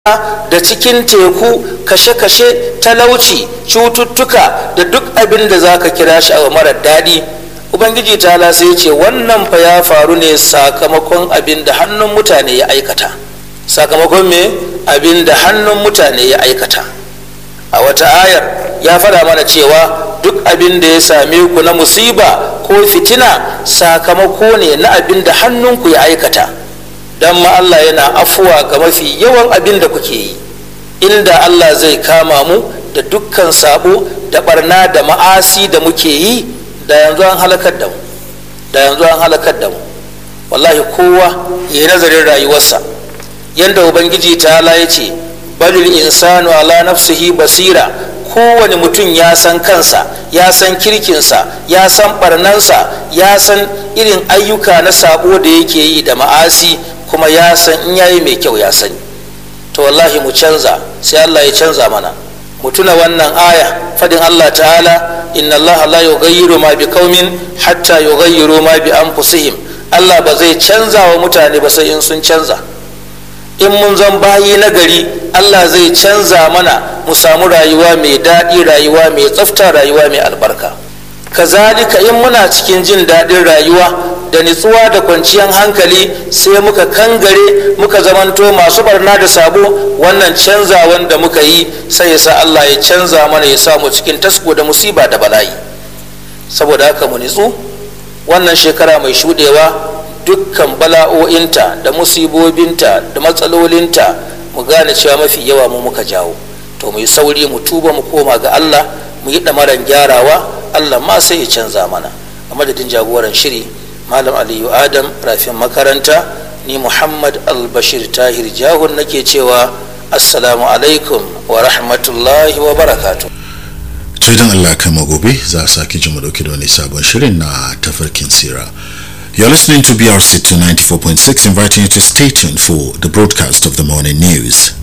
da cikin teku, kashe-kashe, talauci, cututtuka da duk abin da za ka kira shi a marar daɗi. Ubangiji ta'ala sai ya ce wannan fa ya faru ne sakamakon abin da hannun mutane ya aikata. Sakamakon me? Abin da hannun mutane ya aikata. A wata ayar ya faɗa mana cewa duk abin da ya same ku na musiba ko fitina sakamako ne na abin da hannunku ya aikata. Dan ma Allah yana afuwa ga mafi yawan abin da kuke yi. Inda Allah zai kama mu da dukkan sabo da barna da ma'asi da muke yi, da yanzu an halakar da mu. Wallahi kowa yayi nazarin rayuwarsa. Yanda ubangiji ta'ala ya ce balil insanu ala nafsihi basira, kowane mutum ya san kansa, ya san kirkinsa, ya san barnansa, ya san irin ayyuka na sabo da yake yi da ma'asi, kuma ya san in yayi mai kyau ya sani. To wallahi mu canza, sai Allah ya canza mana. Mu tuna wannan aya fadin Allah ta'ala inna Allah la yughayyiru ma biqaumin hatta yughayyiru ma bi anfusihim. Allah ba zai canza wa mutane ba sai in sun canza. In mun zan bayi na gari, Allah zai canza mana mu samu rayuwa mai daɗi, rayuwa mai tsafta, rayuwa mai albarka. Kazalika in muna cikin jin daɗin rayuwa da nitsuwa da kwanciyar hankali sai muka kangare muka zamanto masu barna da sabo, wannan canzawan da muka yi sai ya sa Allah ya canza mana, ya samu cikin tasko da musiba da bala'i. Saboda haka mu nitsu, wannan shekara mai shuɗewa dukkan bala'o'inta da musibobinta da matsalolinta mu gane cewa mafi yawa mu muka jawo. To mu yi sauri mu tuba mu koma ga Allah, mu yi ɗamaran gyarawa, Allah ma sai ya canza mana. A madadin jagoran shiri Malam Aliyu Adam rafin makaranta, ni Muhammad Albashir Tahir Jahun nake cewa assalamu alaikum wa rahmatullahi wa barakatuh. To idan Allah kama gobe za a sake ji mu dauke da wani sabon shirin na tafarkin sira. You're listening to BRC 294.6, inviting you to stay tuned for the broadcast of the morning news.